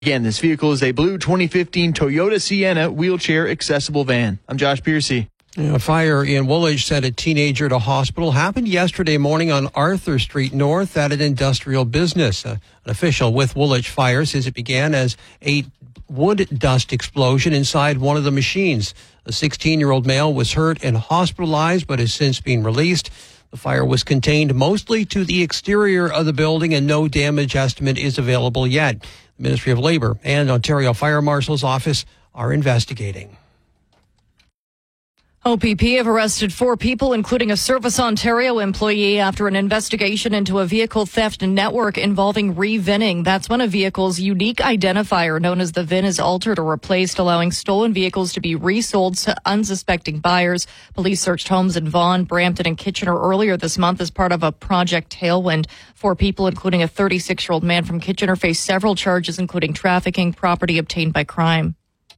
Again, this vehicle is a blue 2015 Toyota Sienna wheelchair accessible van. I'm Josh Piercy. A fire in Woolwich sent a teenager to hospital. Happened yesterday morning on Arthur Street North at an industrial business. An official with Woolwich Fire says it began as a wood dust explosion inside one of the machines. A 16-year-old male was hurt and hospitalized, but has since been released. The fire was contained mostly to the exterior of the building, and no damage estimate is available yet. The Ministry of Labour and Ontario Fire Marshal's office are investigating. OPP have arrested 4 people, including a Service Ontario employee, after an investigation into a vehicle theft network involving re-VINing. That's when a vehicle's unique identifier, known as the VIN, is altered or replaced, allowing stolen vehicles to be resold to unsuspecting buyers. Police searched homes in Vaughan, Brampton, and Kitchener earlier this month as part of a Project Tailwind. 4 people, including a 36-year-old man from Kitchener, face several charges, including trafficking, property obtained by crime.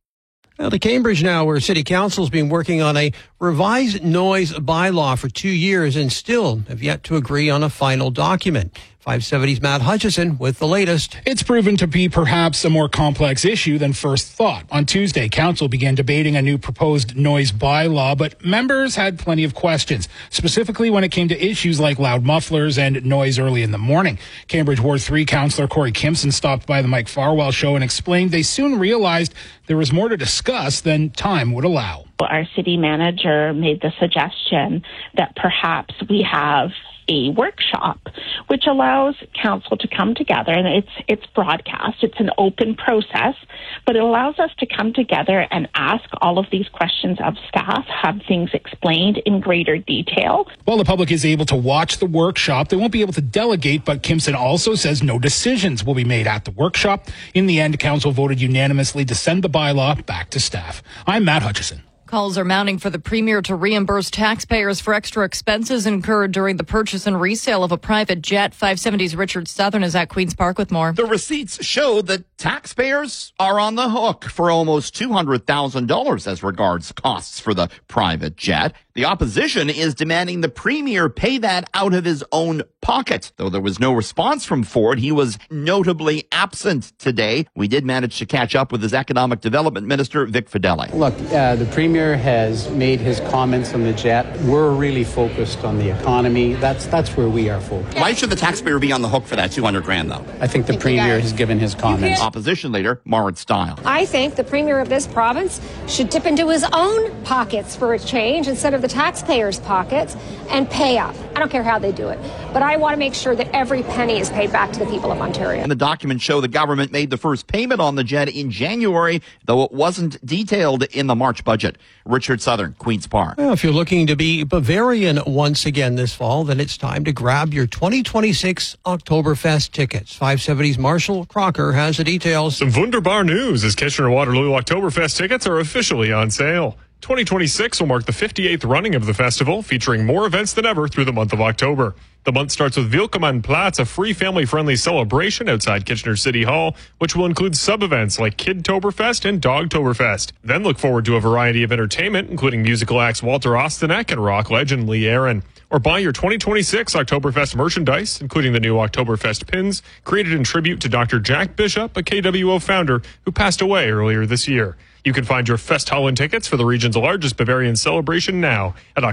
Now to Cambridge now, where City Council's been working on a revised noise bylaw for 2 years and still have yet to agree on a final document. 570's Matt Hutchison with the latest. It's proven to be perhaps a more complex issue than first thought. On Tuesday, Council began debating a new proposed noise bylaw, but members had plenty of questions, specifically when it came to issues like loud mufflers and noise early in the morning. Cambridge Ward 3 Councillor Corey Kimpson stopped by the Mike Farwell show and explained they soon realized there was more to discuss than time would allow. Our city manager made the suggestion that perhaps we have a workshop which allows council to come together, and it's broadcast. It's an open process, but it allows us to come together and ask all of these questions of staff, have things explained in greater detail. While the public is able to watch the workshop, they won't be able to delegate, but Kimpson also says no decisions will be made at the workshop. In the end, council voted unanimously to send the bylaw back to staff. I'm Matt Hutchison. Calls are mounting for the Premier to reimburse taxpayers for extra expenses incurred during the purchase and resale of a private jet. 570's Richard Southern is at Queen's Park with more. The receipts show that taxpayers are on the hook for almost $200,000 as regards costs for the private jet. The opposition is demanding the Premier pay that out of his own pocket. Though there was no response from Ford, he was notably absent today. We did manage to catch up with his Economic Development Minister, Vic Fedeli. Look, the Premier has made his comments on the jet. We're really focused on the economy. That's where we are focused. Why should the taxpayer be on the hook for that $200,000 though? I think the Premier has given his comments. Opposition leader, Marit Stiles. I think the Premier of this province should dip into his own pockets for a change instead of the taxpayers' pockets and pay up. I don't care how they do it, but I want to make sure that every penny is paid back to the people of Ontario. And the documents show the government made the first payment on the jet in January, though it wasn't detailed in the March budget. Richard Southern, Queen's Park. Well, if you're looking to be Bavarian once again this fall, then it's time to grab your 2026 Oktoberfest tickets. 570's Marshall Crocker has the details. Some wunderbar news as Kitchener-Waterloo Oktoberfest tickets are officially on sale. 2026 will mark the 58th running of the festival, featuring more events than ever through the month of October. The month starts with Willkommenplatz, a free family-friendly celebration outside Kitchener City Hall, which will include sub-events like Kidtoberfest and Dogtoberfest. Then look forward to a variety of entertainment, including musical acts Walter Ostanek and rock legend Lee Aaron. Or buy your 2026 Oktoberfest merchandise, including the new Oktoberfest pins, created in tribute to Dr. Jack Bishop, a KWO founder who passed away earlier this year. You can find your Festhallen tickets for the region's largest Bavarian celebration now at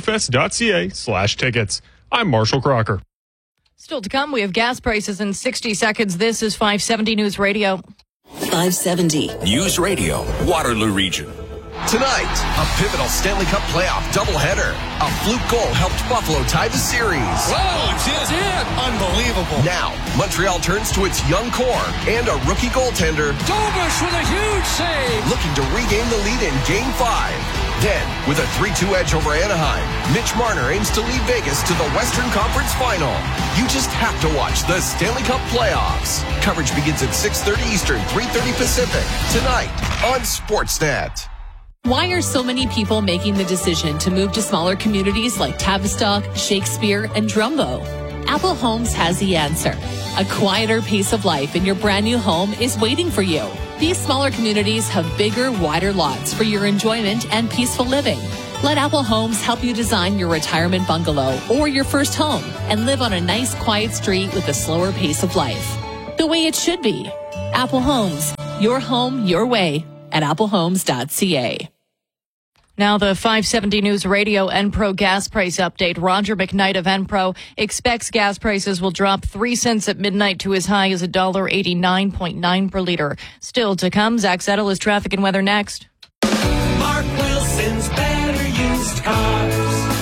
oktoberfest.ca/tickets. I'm Marshall Crocker. Still to come, we have gas prices in 60 seconds. This is 570 News Radio. 570 News Radio, Waterloo Region. Tonight, a pivotal Stanley Cup playoff doubleheader. A fluke goal helped Buffalo tie the series. Whoa, it's in! Unbelievable. Now, Montreal turns to its young core and a rookie goaltender. Dobush with a huge save! Looking to regain the lead in Game 5. Then, with a 3-2 edge over Anaheim, Mitch Marner aims to lead Vegas to the Western Conference Final. You just have to watch the Stanley Cup playoffs. Coverage begins at 6:30 Eastern, 3:30 Pacific. Tonight on Sportsnet. Why are so many people making the decision to move to smaller communities like Tavistock, Shakespeare, and Drumbo? Apple Homes has the answer. A quieter pace of life in your brand new home is waiting for you. These smaller communities have bigger, wider lots for your enjoyment and peaceful living. Let Apple Homes help you design your retirement bungalow or your first home and live on a nice, quiet street with a slower pace of life. The way it should be. Apple Homes, your home, your way at applehomes.ca. Now the 570 News Radio Enpro gas price update. Roger McKnight of Enpro expects gas prices will drop 3 cents at midnight to as high as $1.89.9 per liter. Still to come, Zach Zettel is traffic and weather next. Mark Wilson's Better Used Cars.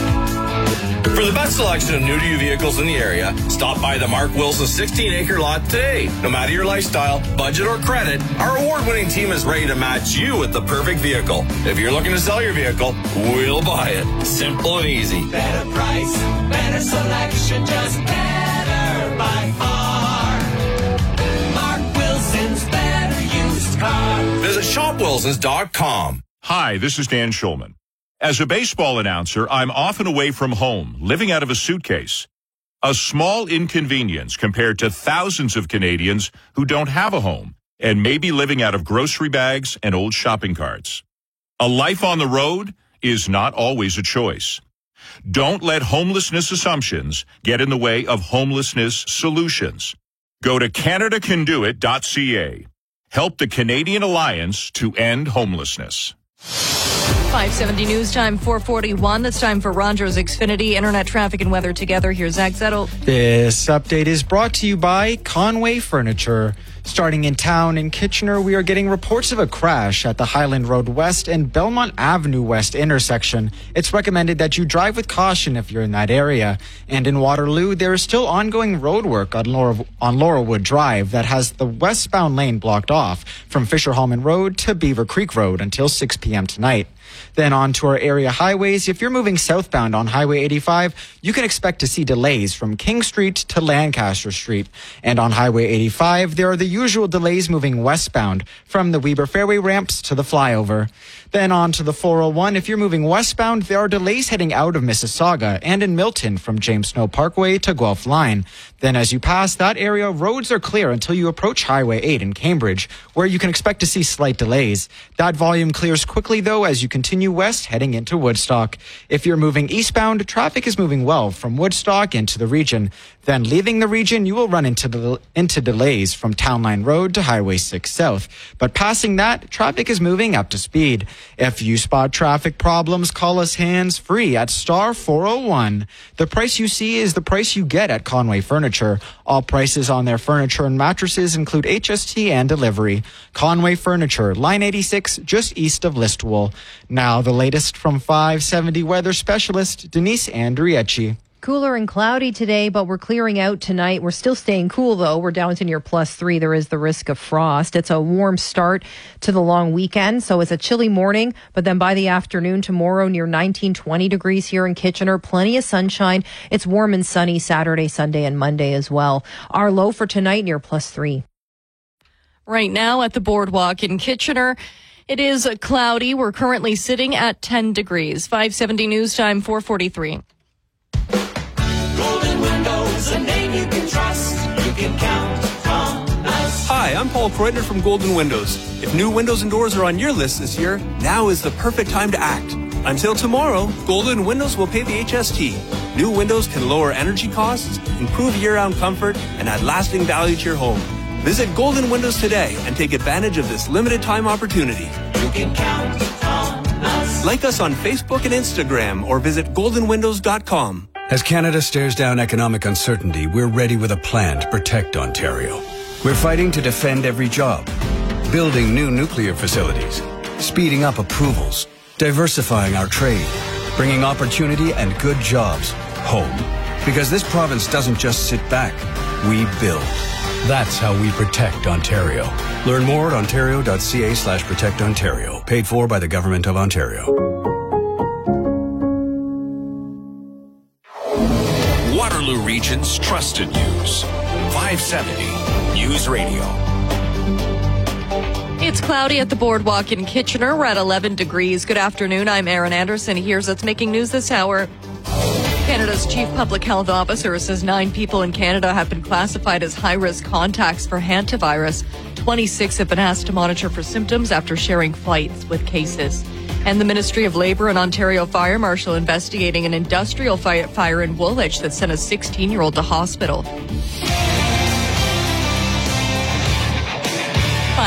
For the best selection of new-to-you vehicles in the area, stop by the Mark Wilson 16-acre lot today. No matter your lifestyle, budget, or credit, our award-winning team is ready to match you with the perfect vehicle. If you're looking to sell your vehicle, we'll buy it. Simple and easy. Better price, better selection, just better by far. Mark Wilson's Better Used Cars. Visit shopwilsons.com. Hi, this is Dan Schulman. As a baseball announcer, I'm often away from home, living out of a suitcase. A small inconvenience compared to thousands of Canadians who don't have a home and may be living out of grocery bags and old shopping carts. A life on the road is not always a choice. Don't let homelessness assumptions get in the way of homelessness solutions. Go to CanadaCanDoIt.ca. Help the Canadian Alliance to end homelessness. 570 News Time, 441. That's time for Rogers Xfinity Internet traffic and weather together. Here's Zach Zettel. This update is brought to you by Conway Furniture. Starting in town in Kitchener, we are getting reports of a crash at the Highland Road West and Belmont Avenue West intersection. It's recommended that you drive with caution if you're in that area. And in Waterloo, there is still ongoing road work on Laurelwood Drive that has the westbound lane blocked off from Fisher-Hallman Road to Beaver Creek Road until 6 p.m. tonight. Then on to our area highways. If you're moving southbound on Highway 85, you can expect to see delays from King Street to Lancaster Street. And on Highway 85, there are the usual delays moving westbound from the Weber Fairway ramps to the flyover. Then on to the 401. If you're moving westbound, there are delays heading out of Mississauga and in Milton from James Snow Parkway to Guelph Line. Then as you pass that area, roads are clear until you approach Highway 8 in Cambridge, where you can expect to see slight delays. That volume clears quickly, though, as you continue west heading into Woodstock. If you're moving eastbound, traffic is moving well from Woodstock into the region. Then leaving the region, you will run into delays from Town Line Road to Highway 6 South. But passing that, traffic is moving up to speed. If you spot traffic problems, call us hands-free at star 401. The price you see is the price you get at Conway Furniture. All prices on their furniture and mattresses include HST and delivery. Conway Furniture, line 86, just east of Listowel. Now the latest from 570 weather specialist Denise Andriecci. Cooler and cloudy today, but we're clearing out tonight. We're still staying cool, though. We're down to near +3. There is the risk of frost. It's a warm start to the long weekend, so it's a chilly morning, but then by the afternoon tomorrow, near 19, 20 degrees here in Kitchener. Plenty of sunshine. It's warm and sunny Saturday, Sunday, and Monday as well. Our low for tonight, near +3. Right now at the Boardwalk in Kitchener, it is cloudy. We're currently sitting at 10 degrees. 570 News Time, 443. Golden Windows, a name you can trust. You can count on us. Hi, I'm Paul Kreutner from Golden Windows. If new windows and doors are on your list this year, now is the perfect time to act. Until tomorrow, Golden Windows will pay the HST. New windows can lower energy costs, improve year-round comfort, and add lasting value to your home. Visit Golden Windows today and take advantage of this limited time opportunity. You can count on us. Like us on Facebook and Instagram or visit goldenwindows.com. As Canada stares down economic uncertainty, we're ready with a plan to protect Ontario. We're fighting to defend every job, building new nuclear facilities, speeding up approvals, diversifying our trade, bringing opportunity and good jobs home. Because this province doesn't just sit back, we build. That's how we protect Ontario. Learn more at ontario.ca/protectontario. Paid for by the Government of Ontario. Waterloo Region's trusted news. 570 News Radio. It's cloudy at the Boardwalk in Kitchener. We're at 11 degrees. Good afternoon. I'm Erin Anderson. Here's what's making news this hour. Canada's Chief Public Health Officer says 9 people in Canada have been classified as high-risk contacts for hantavirus. 26 have been asked to monitor for symptoms after sharing flights with cases. And the Ministry of Labour and Ontario Fire Marshal investigating an industrial fire in Woolwich that sent a 16-year-old to hospital.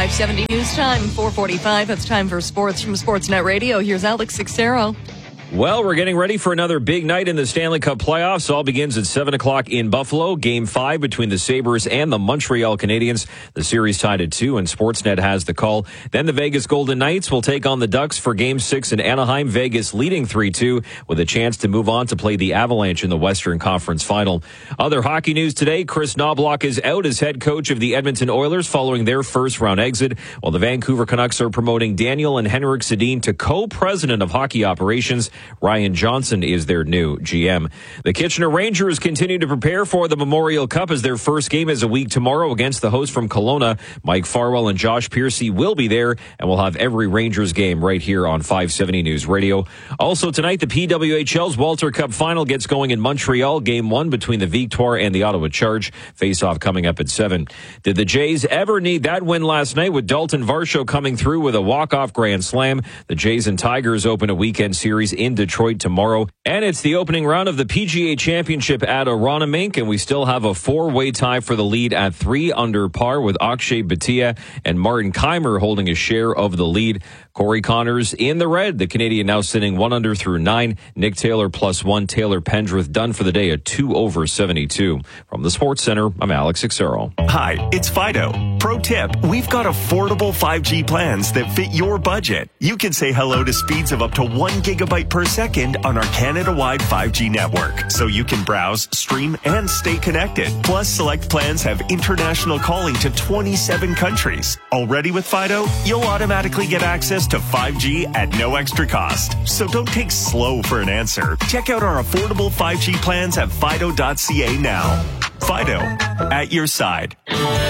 570 news time, 4:45. It's time for sports from Sportsnet Radio. Here's Alex Sixero. Well, we're getting ready for another big night in the Stanley Cup playoffs. All begins at 7 o'clock in Buffalo. Game 5 between the Sabres and the Montreal Canadiens. The series tied at 2, and Sportsnet has the call. Then the Vegas Golden Knights will take on the Ducks for Game 6 in Anaheim. Vegas leading 3-2 with a chance to move on to play the Avalanche in the Western Conference Final. Other hockey news today, Chris Knobloch is out as head coach of the Edmonton Oilers following their first-round exit, while the Vancouver Canucks are promoting Daniel and Henrik Sedin to co-president of hockey operations. Ryan Johnson is their new GM. The Kitchener Rangers continue to prepare for the Memorial Cup as their first game is a week tomorrow against the host from Kelowna. Mike Farwell and Josh Piercy will be there, and we'll have every Rangers game right here on 570 News Radio. Also tonight, the PWHL's Walter Cup final gets going in Montreal. Game 1 between the Victoire and the Ottawa Charge. Face-off coming up at 7. Did the Jays ever need that win last night with Dalton Varsho coming through with a walk-off grand slam? The Jays and Tigers open a weekend series in Detroit tomorrow, and it's the opening round of the PGA Championship at Aronimink, and we still have a 4-way tie for the lead at 3 under par with Akshay Bhatia and Martin Keimer holding a share of the lead. Corey Connors in the red. The Canadian now sitting 1 under through 9. Nick Taylor +1. Taylor Pendrith done for the day at 2 over 72. From the Sports Center, I'm Alex Sixero. Hi, it's Fido. Pro tip, we've got affordable 5G plans that fit your budget. You can say hello to speeds of up to 1 gigabyte per second on our Canada-wide 5G network, so you can browse, stream, and stay connected. Plus, select plans have international calling to 27 countries. Already with Fido, you'll automatically get access to 5G at no extra cost. So don't take slow for an answer. Check out our affordable 5G plans at Fido.ca now. Fido, at your side.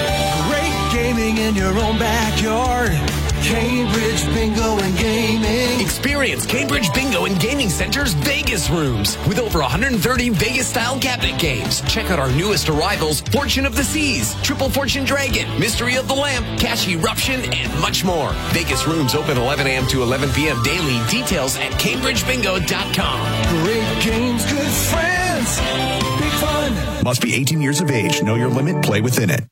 Great gaming in your own backyard. Cambridge Bingo and Gaming. Experience Cambridge Bingo and Gaming Center's Vegas rooms with over 130 Vegas-style cabinet games. Check out our newest arrivals, Fortune of the Seas, Triple Fortune Dragon, Mystery of the Lamp, Cash Eruption, and much more. Vegas rooms open 11 a.m. to 11 p.m. daily. Details at CambridgeBingo.com. Great games, good friends, big fun. Must be 18 years of age. Know your limit. Play within it.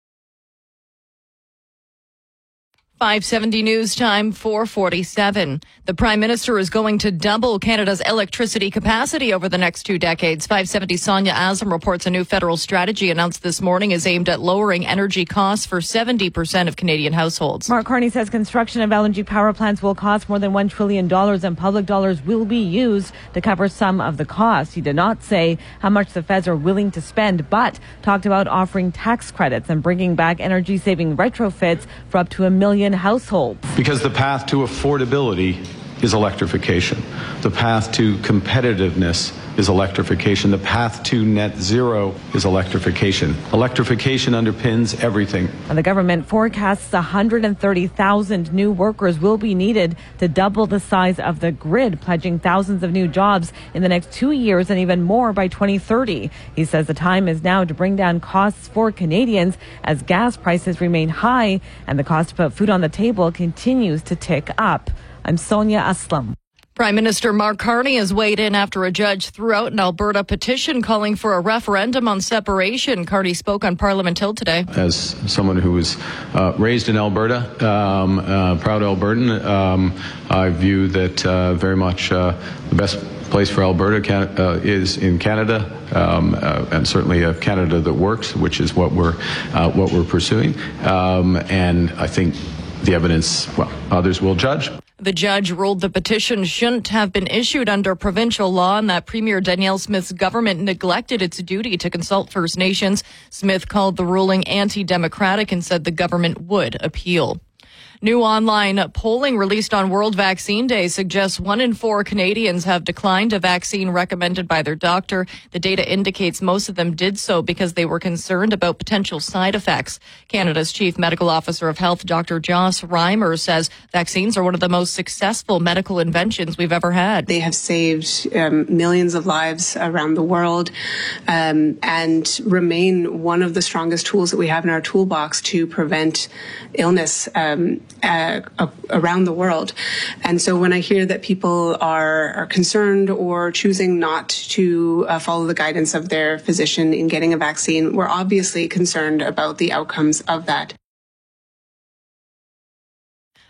570 news time, 4:47. The Prime Minister is going to double Canada's electricity capacity over the next 2 decades. 570 Sonia Aslam reports a new federal strategy announced this morning is aimed at lowering energy costs for 70% of Canadian households. Mark Carney says construction of LNG power plants will cost more than $1 trillion and public dollars will be used to cover some of the costs. He did not say how much the feds are willing to spend, but talked about offering tax credits and bringing back energy-saving retrofits for up to 1 million households. Because the path to affordability is electrification. The path to competitiveness is electrification. The path to net zero is electrification. Electrification underpins everything. And the government forecasts 130,000 new workers will be needed to double the size of the grid, pledging thousands of new jobs in the next 2 years and even more by 2030. He says the time is now to bring down costs for Canadians as gas prices remain high and the cost to put food on the table continues to tick up. I'm Sonia Aslam. Prime Minister Mark Carney has weighed in after a judge threw out an Alberta petition calling for a referendum on separation. Carney spoke on Parliament Hill today. As someone who was raised in Alberta, proud Albertan, I view that very much the best place for Alberta is in Canada, and certainly a Canada that works, which is what we're pursuing. And I think the evidence, well, others will judge. The judge ruled the petition shouldn't have been issued under provincial law and that Premier Danielle Smith's government neglected its duty to consult First Nations. Smith called the ruling anti-democratic and said the government would appeal. New online polling released on World Vaccine Day suggests 1 in 4 Canadians have declined a vaccine recommended by their doctor. The data indicates most of them did so because they were concerned about potential side effects. Canada's Chief Medical Officer of Health, Dr. Joss Reimer, says vaccines are one of the most successful medical inventions we've ever had. They have saved millions of lives around the world and remain one of the strongest tools that we have in our toolbox to prevent illness around the world. And so when I hear that people are concerned or choosing not to follow the guidance of their physician in getting a vaccine, we're obviously concerned about the outcomes of that.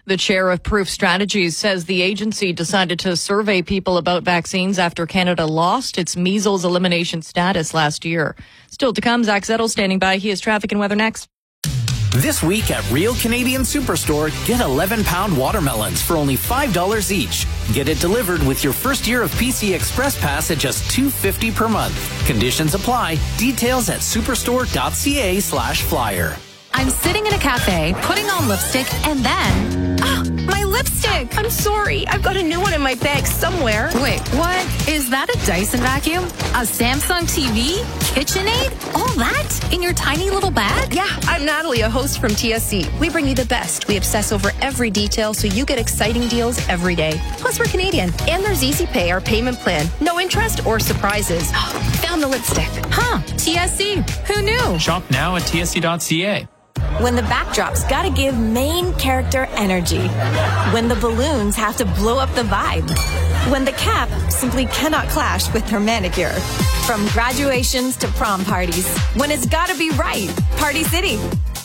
The chair of Proof Strategies says the agency decided to survey people about vaccines after Canada lost its measles elimination status last year. Still to come, Zach Zettel standing by. He has traffic and weather next. This week at Real Canadian Superstore, get 11-pound watermelons for only $5 each. Get it delivered with your first year of PC Express Pass at just $2.50 per month. Conditions apply. Details at superstore.ca/flyer. I'm sitting in a cafe, putting on lipstick, and then... my lipstick! I'm sorry. I've got a new one in my bag somewhere. Wait, what? Is that a Dyson vacuum? A Samsung TV? KitchenAid? All that? In your tiny little bag? Yeah, I'm Natalie, a host from TSC. We bring you the best. We obsess over every detail so you get exciting deals every day. Plus, we're Canadian. And there's Easy Pay, our payment plan. No interest or surprises. Found the lipstick. Huh, TSC. Who knew? Shop now at tsc.ca. When the backdrop's gotta give main character energy. When the balloons have to blow up the vibe. When the cap simply cannot clash with her manicure. From graduations to prom parties. When it's gotta be right. Party City.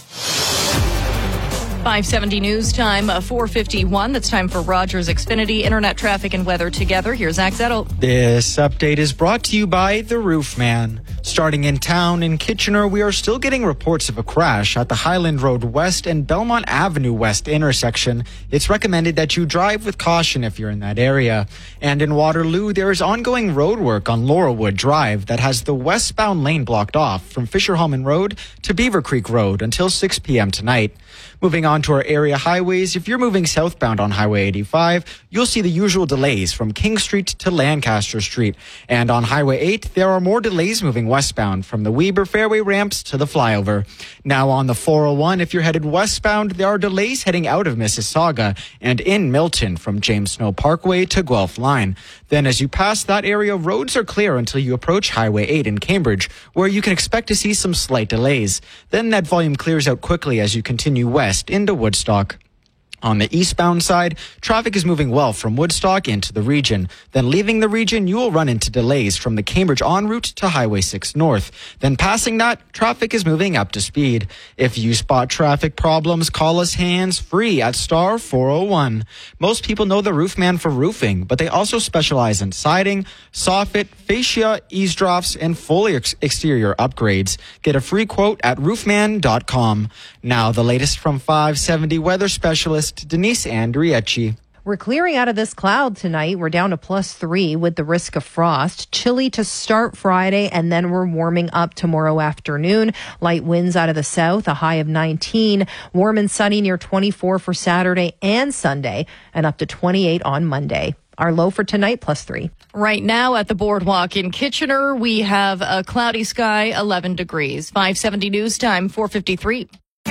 5:70 news time, 4:51. That's time for Rogers Xfinity Internet traffic and weather together. Here's Zach Zettel. This update is brought to you by The Roof Man. Starting in town in Kitchener, we are still getting reports of a crash at the Highland Road West and Belmont Avenue West intersection. It's recommended that you drive with caution if you're in that area. And in Waterloo, there is ongoing road work on Laurelwood Drive that has the westbound lane blocked off from Fisher-Holman Road to Beaver Creek Road until 6 p.m. tonight. Moving on to our area highways, if you're moving southbound on Highway 85, you'll see the usual delays from King Street to Lancaster Street. And on Highway 8, there are more delays moving westbound from the Weber Fairway ramps to the flyover. Now on the 401, if you're headed westbound, there are delays heading out of Mississauga and in Milton from James Snow Parkway to Guelph Line. Then as you pass that area, roads are clear until you approach Highway 8 in Cambridge, where you can expect to see some slight delays. Then that volume clears out quickly as you continue west into Woodstock. On the eastbound side, traffic is moving well from Woodstock into the region. Then leaving the region, you will run into delays from the Cambridge en route to Highway 6 North. Then passing that, traffic is moving up to speed. If you spot traffic problems, call us hands-free at star 401. Most people know the Roofman for roofing, but they also specialize in siding, soffit, fascia, eavesdrops, and full exterior upgrades. Get a free quote at roofman.com. Now the latest from 570 weather specialist Denise Andriecci. We're clearing out of this cloud tonight. We're down to +3 with the risk of frost. Chilly to start Friday, and then we're warming up tomorrow afternoon. Light winds out of the south, a high of 19. Warm and sunny near 24 for Saturday and Sunday, and up to 28 on Monday. Our low for tonight, +3. Right now at the boardwalk in Kitchener, we have a cloudy sky, 11 degrees. 570 news time, 4:53.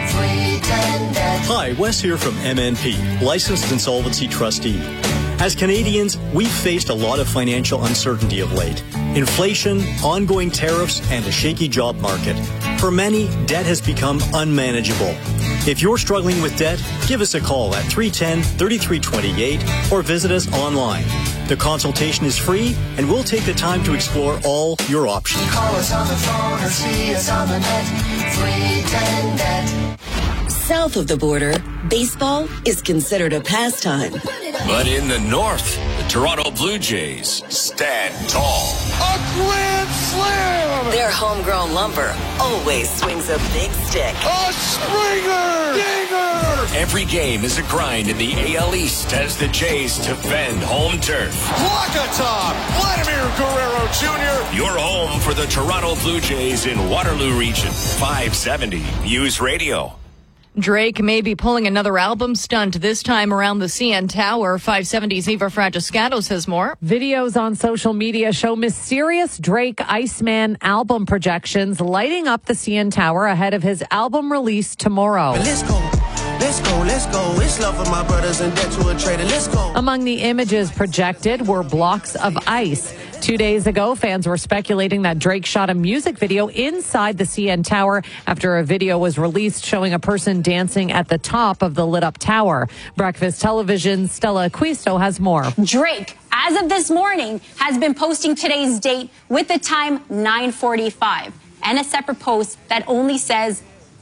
Hi, Wes here from MNP, Licensed Insolvency Trustee. As Canadians, we've faced a lot of financial uncertainty of late. Inflation, ongoing tariffs, and a shaky job market. For many, debt has become unmanageable. If you're struggling with debt, give us a call at 310-3328 or visit us online. The consultation is free, and we'll take the time to explore all your options. Call us on the phone or see us on the net. 310-NET. South of the border, baseball is considered a pastime. But in the north, the Toronto Blue Jays stand tall. A grand slam! Their homegrown lumber always swings a big stick. A Springer! Dinger! Every game is a grind in the AL East as the Jays defend home turf. Wakatop! Vladimir Guerrero Jr. Your home for the Toronto Blue Jays in Waterloo Region. 570 News Radio. Drake may be pulling another album stunt, this time around the CN Tower. 570's Eva Fragiscato says more. Videos on social media show mysterious Drake Iceman album projections lighting up the CN Tower ahead of his album release tomorrow. Let's go. Let's go, let's go. It's love for my brothers and debt to a traitor. Let's go. Among the images projected were blocks of ice. 2 days ago, fans were speculating that Drake shot a music video inside the CN Tower after a video was released showing a person dancing at the top of the lit-up tower. Breakfast Television's Stella Aquisto has more. Drake, as of this morning, has been posting today's date with the time 9:45 and a separate post that only says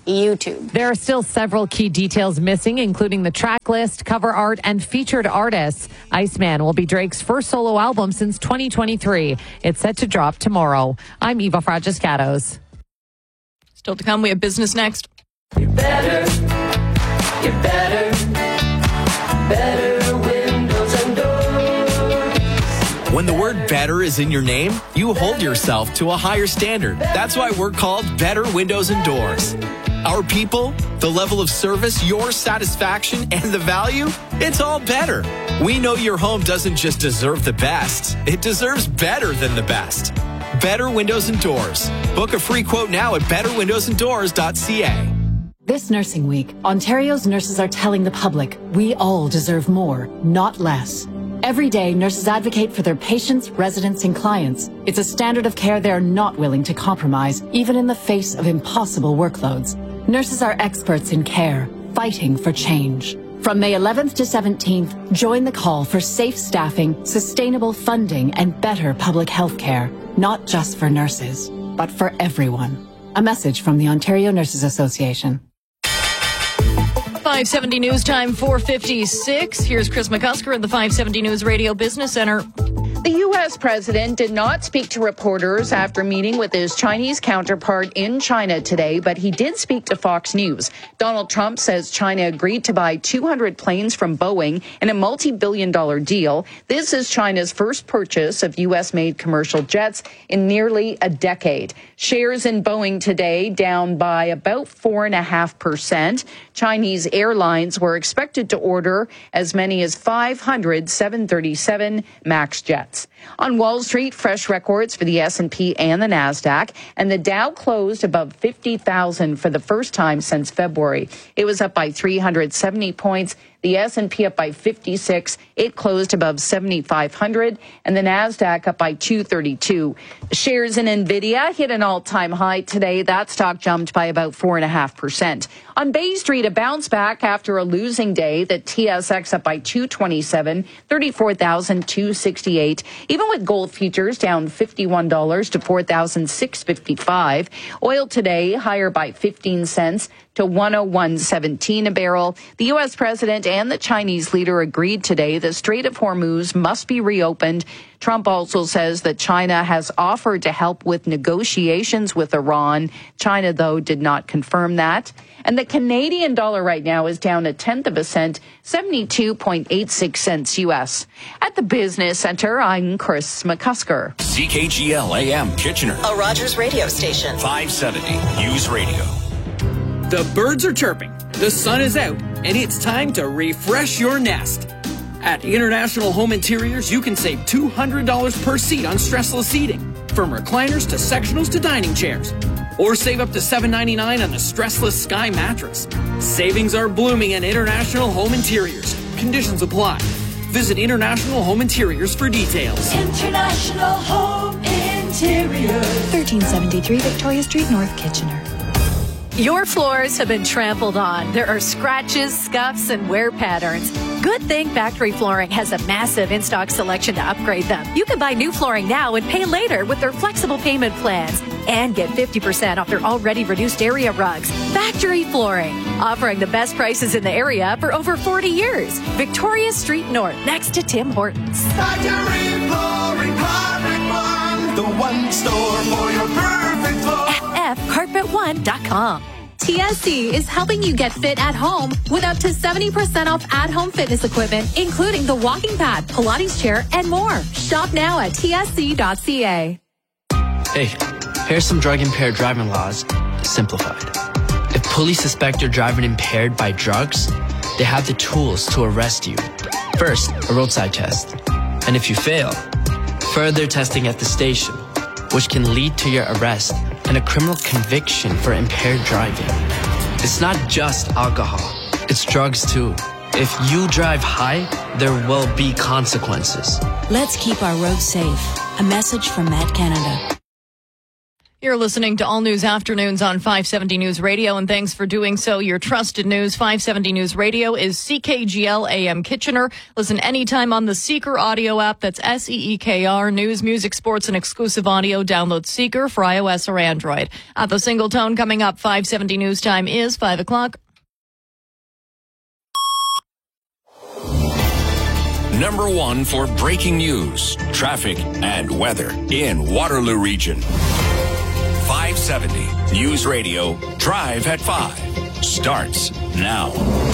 YouTube. There are still several key details missing, including the track list, cover art, and featured artists. Iceman will be Drake's first solo album since 2023. It's set to drop tomorrow. I'm Eva Fragiscatos. Still to come, we have business next. You're better windows and doors. When the word better is in your name, you hold yourself to a higher standard. That's why we're called Better Windows and Doors. Our people, the level of service, your satisfaction, and the value, it's all better. We know your home doesn't just deserve the best, it deserves better than the best. Better Windows and Doors. Book a free quote now at betterwindowsanddoors.ca. This Nursing Week, Ontario's nurses are telling the public we all deserve more, not less. Every day, nurses advocate for their patients, residents, and clients. It's a standard of care they're not willing to compromise, even in the face of impossible workloads. Nurses are experts in care, fighting for change. From May 11th to 17th, join the call for safe staffing, sustainable funding, and better public health care. Not just for nurses, but for everyone. A message from the Ontario Nurses Association. 570 News Time, 4:56. Here's Chris McCusker in the 570 News Radio Business Center. The U.S. president did not speak to reporters after meeting with his Chinese counterpart in China today, but he did speak to Fox News. Donald Trump says China agreed to buy 200 planes from Boeing in a multi-billion-dollar deal. This is China's first purchase of U.S.-made commercial jets in nearly a decade. Shares in Boeing today down by about 4.5%. Chinese airlines were expected to order as many as 500 737 MAX jets. On Wall Street, fresh records for the S&P and the NASDAQ, and the Dow closed above 50,000 for the first time since February. It was up by 370 points. The S&P up by 56. It closed above 7,500, and the NASDAQ up by 232. Shares in NVIDIA hit an all-time high today. That stock jumped by about 4.5%. On Bay Street, a bounce back after a losing day. The TSX up by 227, 34,268. Even with gold futures down $51 to $4,655. Oil today higher by 15 cents to $101.17 a barrel. The U.S. president and the Chinese leader agreed today the Strait of Hormuz must be reopened. Trump also says that China has offered to help with negotiations with Iran. China, though, did not confirm that. And the Canadian dollar right now is down 1/10 cent, 72.86 cents U.S. At the Business Center, I'm Chris McCusker. CKGL AM Kitchener. A Rogers radio station. 570 News Radio. The birds are chirping, the sun is out, and it's time to refresh your nest. At International Home Interiors, you can save $200 per seat on stressless seating, from recliners to sectionals to dining chairs. Or save up to $7.99 on the stressless Sky mattress. Savings are blooming at International Home Interiors. Conditions apply. Visit International Home Interiors for details. International Home Interiors. 1373 Victoria Street, North Kitchener. Your floors have been trampled on. There are scratches, scuffs, and wear patterns. Good thing Factory Flooring has a massive in-stock selection to upgrade them. You can buy new flooring now and pay later with their flexible payment plans and get 50% off their already reduced area rugs. Factory Flooring, offering the best prices in the area for over 40 years. Victoria Street North, next to Tim Hortons. Factory Flooring, Carpet One, the one store for your perfect floor. FFcarpet1.com. TSC is helping you get fit at home with up to 70% off at-home fitness equipment, including the walking pad, Pilates chair, and more. Shop now at tsc.ca. Hey, here's some drug-impaired driving laws simplified. If police suspect you're driving impaired by drugs, they have the tools to arrest you. First, a roadside test. And if you fail, further testing at the station, which can lead to your arrest and a criminal conviction for impaired driving. It's not just alcohol, it's drugs too. If you drive high, there will be consequences. Let's keep our roads safe. A message from Met Canada. You're listening to All News Afternoons on 570 News Radio, and thanks for doing so. Your trusted news, 570 News Radio, is CKGL AM Kitchener. Listen anytime on the Seeker audio app. That's SEEKR. News, music, sports, and exclusive audio. Download Seeker for iOS or Android. At the single tone coming up, 570 News time is 5 o'clock. Number one for breaking news, traffic, and weather in Waterloo Region. 570 News Radio Drive at 5 starts now.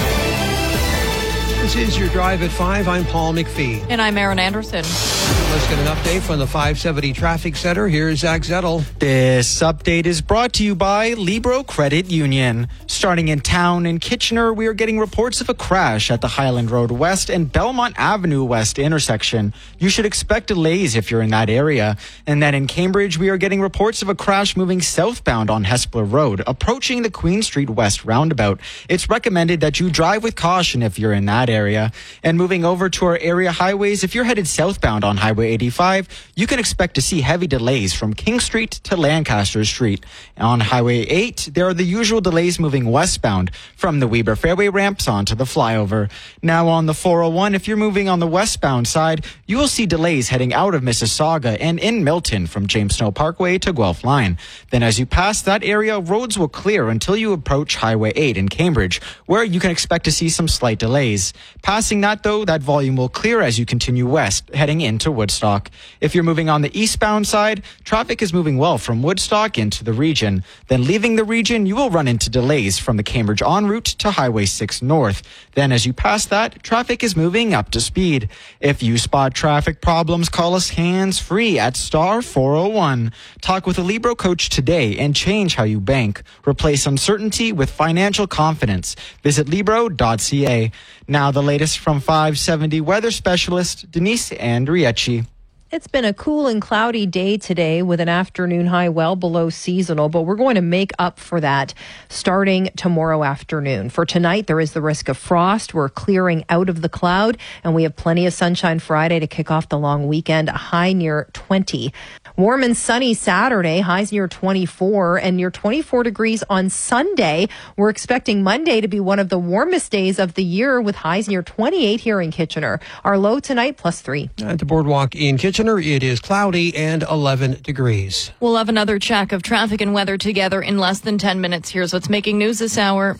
This is your Drive at 5. I'm Paul McPhee. And I'm Aaron Anderson. Let's get an update from the 570 Traffic Center. Here's Zach Zettel. This update is brought to you by Libro Credit Union. Starting in town in Kitchener, we are getting reports of a crash at the Highland Road West and Belmont Avenue West intersection. You should expect delays if you're in that area. And then in Cambridge, we are getting reports of a crash moving southbound on Hespeler Road, approaching the Queen Street West roundabout. It's recommended that you drive with caution if you're in that area. And moving over to our area highways, if you're headed southbound on Highway 85, you can expect to see heavy delays from King Street to Lancaster Street. On Highway 8, there are the usual delays moving westbound from the Weber Fairway ramps onto the flyover. Now on the 401, if you're moving on the westbound side, you will see delays heading out of Mississauga and in Milton from James Snow Parkway to Guelph Line. Then as you pass that area, roads will clear until you approach Highway 8 in Cambridge, where you can expect to see some slight delays. Passing that, though, that volume will clear as you continue west, heading into Woodstock. If you're moving on the eastbound side, traffic is moving well from Woodstock into the region. Then leaving the region, you will run into delays from the Cambridge en route to Highway 6 North. Then as you pass that, traffic is moving up to speed. If you spot traffic problems, call us hands-free at star 401. Talk with a Libro coach today and change how you bank. Replace uncertainty with financial confidence. Visit Libro.ca. Now the latest from 570 weather specialist Denise Andriecci. It's been a cool and cloudy day today with an afternoon high well below seasonal, but we're going to make up for that starting tomorrow afternoon. For tonight, there is the risk of frost. We're clearing out of the cloud, and we have plenty of sunshine Friday to kick off the long weekend, a high near 20. Warm and sunny Saturday, highs near 24 and near 24 degrees on Sunday. We're expecting Monday to be one of the warmest days of the year with highs near 28 here in Kitchener. Our low tonight, +3. At the boardwalk in Kitchener, it is cloudy and 11 degrees. We'll have another check of traffic and weather together in less than 10 minutes. Here's what's making news this hour.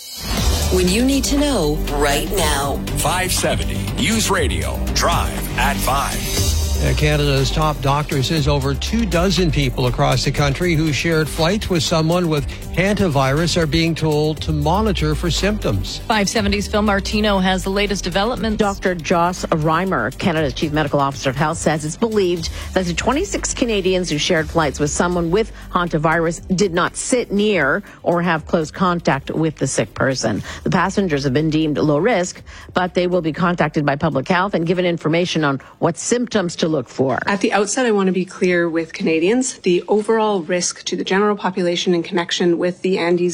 When you need to know right now. 570 News Radio Drive at 5. Canada's top doctor says over 24 people across the country who shared flights with someone with hantavirus are being told to monitor for symptoms. 570's Phil Martino has the latest developments. Dr. Joss Reimer, Canada's Chief Medical Officer of Health, says it's believed that the 26 Canadians who shared flights with someone with hantavirus did not sit near or have close contact with the sick person. The passengers have been deemed low risk, but they will be contacted by public health and given information on what symptoms to look for. At the outset, I want to be clear with Canadians. The overall risk to the general population in connection with the Andes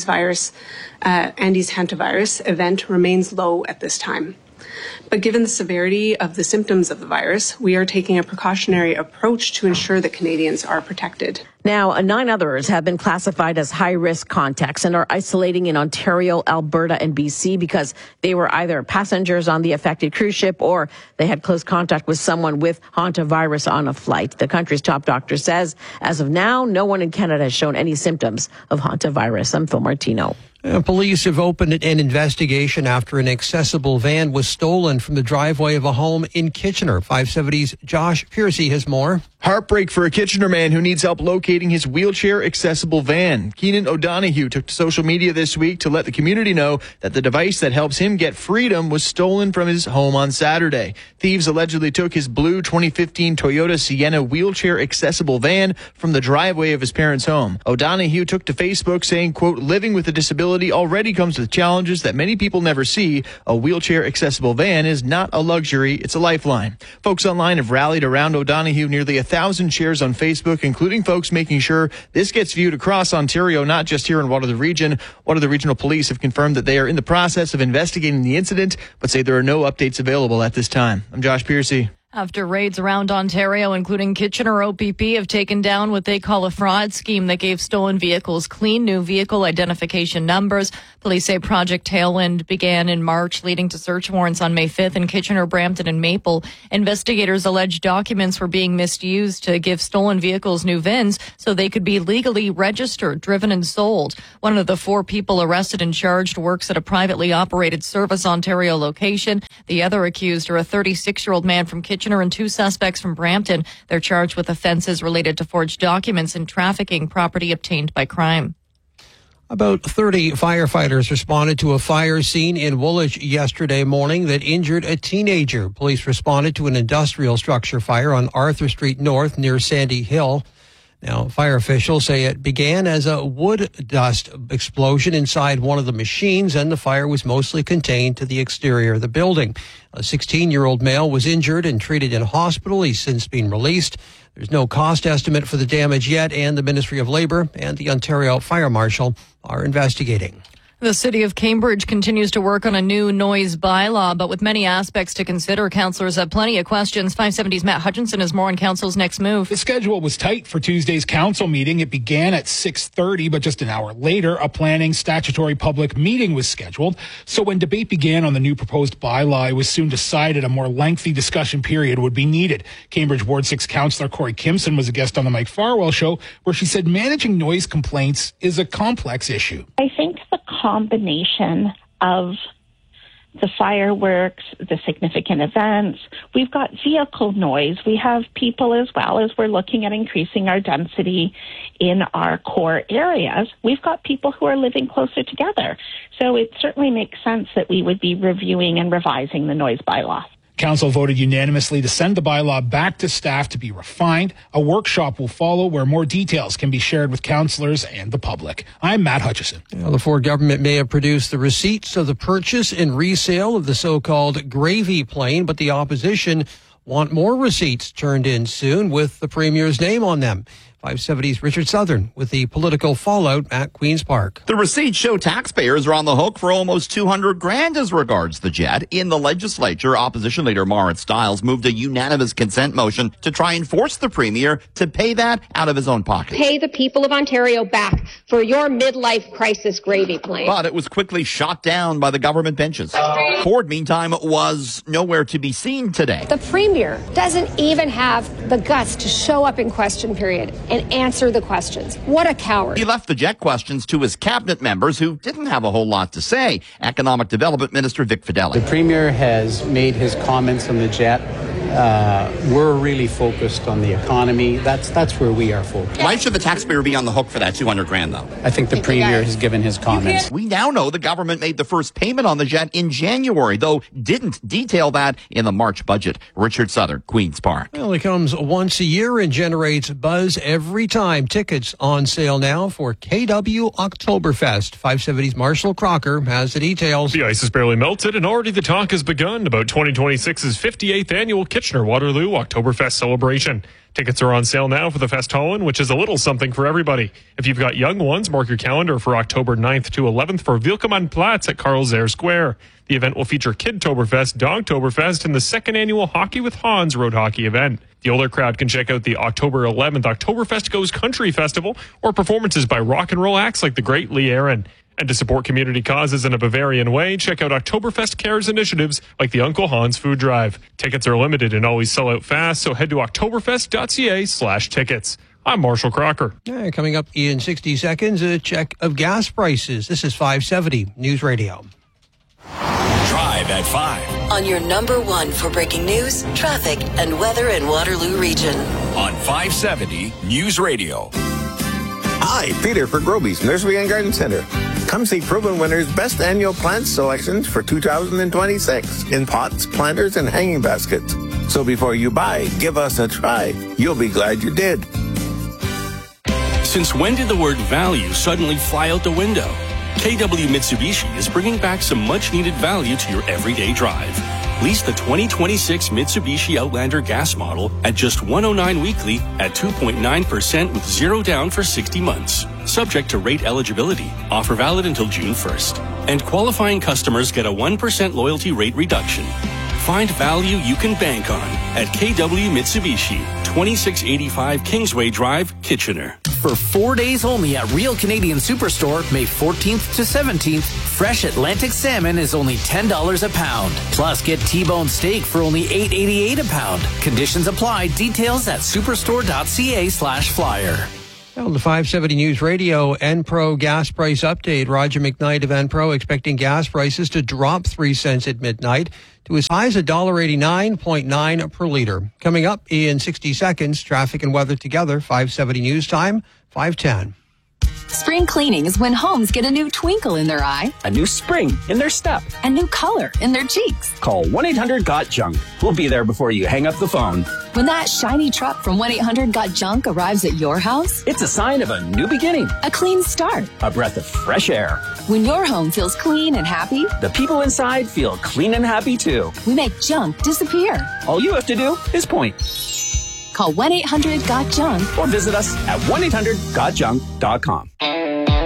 hantavirus event remains low at this time. But given the severity of the symptoms of the virus, we are taking a precautionary approach to ensure that Canadians are protected. Now, 9 others have been classified as high-risk contacts and are isolating in Ontario, Alberta, and BC because they were either passengers on the affected cruise ship or they had close contact with someone with hantavirus on a flight. The country's top doctor says, as of now, no one in Canada has shown any symptoms of hantavirus. I'm Phil Martino. Police have opened an investigation after an accessible van was stolen from the driveway of a home in Kitchener. 570's Josh Piercy has more. Heartbreak for a Kitchener man who needs help locating his wheelchair-accessible van. Keenan O'Donoghue took to social media this week to let the community know that the device that helps him get freedom was stolen from his home on Saturday. Thieves allegedly took his blue 2015 Toyota Sienna wheelchair-accessible van from the driveway of his parents' home. O'Donoghue took to Facebook saying, quote, living with a disability already comes with challenges that many people never see. A wheelchair-accessible van is not a luxury, it's a lifeline. Folks online have rallied around O'Donoghue, nearly 1,000 shares on Facebook, including folks making sure this gets viewed across Ontario, not just here in Waterloo Region. Waterloo Regional Police have confirmed that they are in the process of investigating the incident, but say there are no updates available at this time. I'm Josh Piercy. After raids around Ontario, including Kitchener, OPP have taken down what they call a fraud scheme that gave stolen vehicles clean new vehicle identification numbers. Police say Project Tailwind began in March, leading to search warrants on May 5th in Kitchener, Brampton, and Maple. Investigators allege documents were being misused to give stolen vehicles new VINs so they could be legally registered, driven, and sold. One of the 4 people arrested and charged works at a privately operated Service Ontario location. The other accused are a 36-year-old man from Kitchener and 2 suspects from Brampton. They're charged with offenses related to forged documents and trafficking property obtained by crime. About 30 firefighters responded to a fire scene in Woolwich yesterday morning that injured a teenager. Police responded to an industrial structure fire on Arthur Street North near Sandy Hill. Now, fire officials say it began as a wood dust explosion inside one of the machines, and the fire was mostly contained to the exterior of the building. A 16-year-old male was injured and treated in hospital. He's since been released. There's no cost estimate for the damage yet, and the Ministry of Labour and the Ontario Fire Marshal are investigating. The city of Cambridge continues to work on a new noise bylaw, but with many aspects to consider, councillors have plenty of questions. 570's Matt Hutchinson has more on council's next move. The schedule was tight for Tuesday's council meeting. It began at 6:30, but just an hour later, a planning statutory public meeting was scheduled. So when debate began on the new proposed bylaw, it was soon decided a more lengthy discussion period would be needed. Cambridge Ward 6 councillor Corey Kimson was a guest on the Mike Farwell show, where she said managing noise complaints is a complex issue. I think the combination of the fireworks, the significant events, we've got vehicle noise, we have people as well as we're looking at increasing our density in our core areas. We've got people who are living closer together. So it certainly makes sense that we would be reviewing and revising the noise bylaw. Council voted unanimously to send the bylaw back to staff to be refined. A workshop will follow where more details can be shared with councillors and the public. I'm Matt Hutchison. Now, the Ford government may have produced the receipts of the purchase and resale of the so-called gravy plane, but the opposition want more receipts turned in soon with the Premier's name on them. 570's Richard Southern with the political fallout at Queen's Park. The receipts show taxpayers are on the hook for almost $200,000 as regards the jet. In the legislature, opposition leader Marit Stiles moved a unanimous consent motion to try and force the Premier to pay that out of his own pocket. Pay the people of Ontario back for your midlife crisis gravy plane. But it was quickly shot down by the government benches. Ford, meantime, was nowhere to be seen today. The Premier doesn't even have the guts to show up in question period and answer the questions. What a coward. He left the jet questions to his cabinet members who didn't have a whole lot to say. Economic Development Minister Vic Fedeli. The Premier has made his comments on the jet. We're really focused on the economy. That's where we are focused. Why should the taxpayer be on the hook for that $200,000 though? I think the Premier has given his comments. We now know the government made the first payment on the jet in January, though didn't detail that in the March budget. Richard Southern, Queen's Park. Well, it comes once a year and generates buzz every time. Tickets on sale now for KW Oktoberfest. 570's Marshall Crocker has the details. The ice has barely melted and already the talk has begun about 2026's 58th annual Kitchener Waterloo Oktoberfest celebration. Tickets are on sale now for the Festhallen, which is a little something for everybody. If you've got young ones, mark your calendar for October 9th to 11th for Wilkeman-Platz at Carl Zare Square. The event will feature Kidtoberfest, Dogtoberfest, and the second annual Hockey with Hans road hockey event. The older crowd can check out the October 11th Oktoberfest Goes Country Festival or performances by rock and roll acts like the great Lee Aaron. And to support community causes in a Bavarian way, check out Oktoberfest Cares initiatives like the Uncle Hans Food Drive. Tickets are limited and always sell out fast, so head to oktoberfest.ca/tickets. I'm Marshall Crocker. Coming up in 60 seconds, a check of gas prices. This is 570 News Radio. Drive at 5. On your number one for breaking news, traffic, and weather in Waterloo Region. On 570 News Radio. Hi, Peter for Groby's Nursery and Garden Center. Come see Proven Winner's best annual plant selections for 2026 in pots, planters, and hanging baskets. So before you buy, give us a try. You'll be glad you did. Since when did the word value suddenly fly out the window? KW Mitsubishi is bringing back some much-needed value to your everyday drive. Lease the 2026 Mitsubishi Outlander gas model at just $109 weekly at 2.9% with zero down for 60 months. Subject to rate eligibility. Offer valid until June 1st. And qualifying customers get a 1% loyalty rate reduction. Find value you can bank on at KW Mitsubishi, 2685 Kingsway Drive, Kitchener. For 4 days only at Real Canadian Superstore, May 14th to 17th, fresh Atlantic salmon is only $10 a pound. Plus, get T-bone steak for only $8.88 a pound. Conditions apply. Details at superstore.ca/flyer. Well, the 570 News Radio Enpro gas price update. Roger McKnight of Enpro expecting gas prices to drop 3 cents at midnight to as high as $1.89.9 per liter. Coming up in 60 seconds, traffic and weather together. 570 News Time, 5:10. Spring cleaning is when homes get a new twinkle in their eye, a new spring in their step, a new color in their cheeks. Call 1-800-GOT-JUNK. We'll be there before you hang up the phone. When that shiny truck from 1-800-GOT-JUNK arrives at your house, it's a sign of a new beginning, a clean start, a breath of fresh air. When your home feels clean and happy, the people inside feel clean and happy too. We make junk disappear. All you have to do is point. Call 1-800-GOT-JUNK or visit us at 1-800-GOT-JUNK.com.